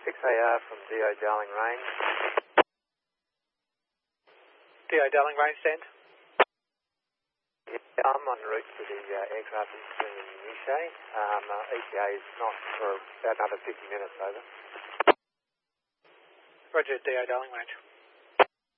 6AR from DO Darling Range. DO Darling Range, stand. Yeah, I'm en route to the aircraft in Niche. ETA is not for about another 50 minutes, over. Roger, DO Darling Range.